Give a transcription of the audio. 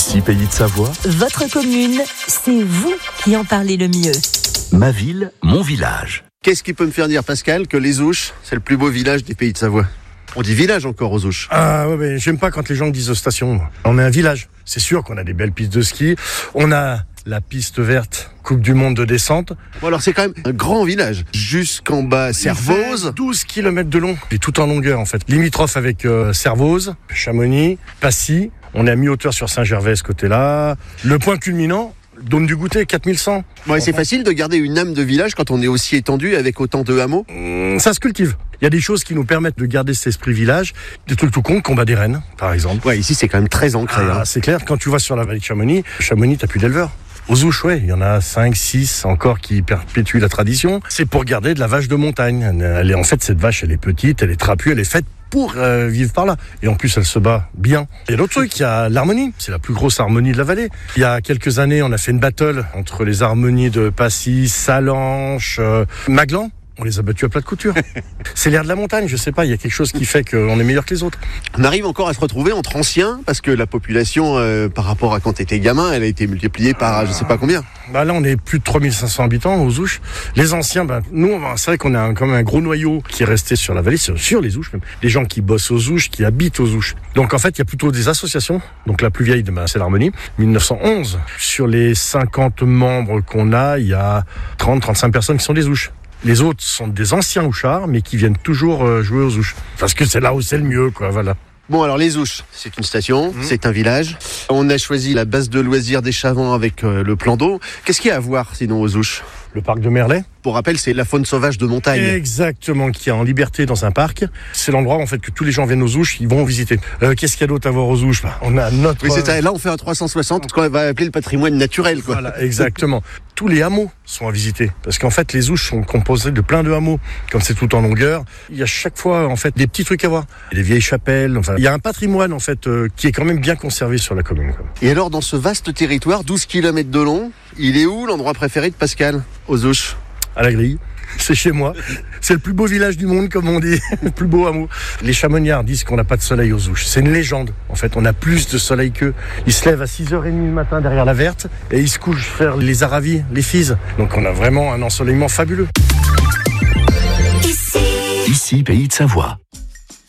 Ici, Pays de Savoie. Votre commune, c'est vous qui en parlez le mieux. Ma ville, mon village. Qu'est-ce qui peut me faire dire, Pascal, que les Ouches, c'est le plus beau village des Pays de Savoie? On dit village encore aux Ouches. Ah ouais, mais j'aime pas quand les gens disent station. Moi. On est un village. C'est sûr qu'on a des belles pistes de ski. On a la piste verte, Coupe du Monde de descente. Bon, alors c'est quand même un grand village. Jusqu'en bas, Servoz. 12 km de long. Et tout en longueur, en fait. Limitrophe avec Servoz, Chamonix, Passy. On est à mi-hauteur sur Saint-Gervais, ce côté-là. Le point culminant, Dôme du Goûter, 4100. Ouais, c'est facile de garder une âme de village quand on est aussi étendu avec autant de hameaux. Ça se cultive. Il y a des choses qui nous permettent de garder cet esprit village. Des trucs tout cons, combat des rennes, par exemple. Ouais, ici c'est quand même très ancré. C'est clair, quand tu vas sur la vallée de Chamonix, t'as plus d'éleveurs. Aux Ouches, ouais, il y en a 5, 6 encore qui perpétuent la tradition. C'est pour garder de la vache de montagne. En fait, cette vache, elle est petite, elle est trapue, elle est faite pour vivre par là. Et en plus, elle se bat bien. Et l'autre truc, il y a l'harmonie. C'est la plus grosse harmonie de la vallée. Il y a quelques années, on a fait une battle entre les harmonies de Passy, Salanches, Maglan. On les a battus à plat de couture. C'est l'air de la montagne, je sais pas, il y a quelque chose qui fait qu'on est meilleur que les autres. On arrive encore à se retrouver entre anciens, parce que la population, par rapport à quand t'étais gamin, elle a été multipliée par je sais pas combien. Bah là, on est plus de 3500 habitants aux Ouches. Les anciens, nous, c'est vrai qu'on a quand même un gros noyau qui est resté sur la vallée, sur les Ouches même. Les gens qui bossent aux Ouches, qui habitent aux Ouches. Donc en fait, il y a plutôt des associations. Donc la plus vieille, c'est l'Harmonie, 1911. Sur les 50 membres qu'on a, il y a 30-35 personnes qui sont des Ouches. Les autres sont des anciens Ouchards, mais qui viennent toujours jouer aux Ouches. Parce que c'est là où c'est le mieux, quoi, voilà. Bon, alors les Ouches, c'est une station, c'est un village. On a choisi la base de loisirs des Chavants avec le plan d'eau. Qu'est-ce qu'il y a à voir sinon aux Ouches? Le parc de Merlet. Pour rappel, c'est la faune sauvage de montagne. Exactement, qui est en liberté dans un parc. C'est l'endroit en fait que tous les gens viennent aux Ouches, ils vont visiter. Qu'est-ce qu'il y a d'autre à voir aux Ouches? On a notre... Oui, c'est ça. Là, on fait un 360, ce qu'on va appeler le patrimoine naturel, quoi. Voilà, exactement. Tous les hameaux sont à visiter. Parce qu'en fait, les Ouches sont composées de plein de hameaux. Comme c'est tout en longueur, il y a chaque fois, en fait, des petits trucs à voir. Des vieilles chapelles. Enfin, il y a un patrimoine, en fait, qui est quand même bien conservé sur la commune, quoi. Et alors, dans ce vaste territoire, 12 km de long, il est où l'endroit préféré de Pascal, aux Ouches? À la grille. C'est chez moi. C'est le plus beau village du monde, comme on dit. Le plus beau hameau. Les Chamonniards disent qu'on n'a pas de soleil aux Ouches. C'est une légende. En fait, on a plus de soleil qu'eux. Ils se lèvent à 6h30 le matin derrière la Verte et ils se couchent faire les Aravis, les Fises. Donc on a vraiment un ensoleillement fabuleux. Ici, Pays de Savoie.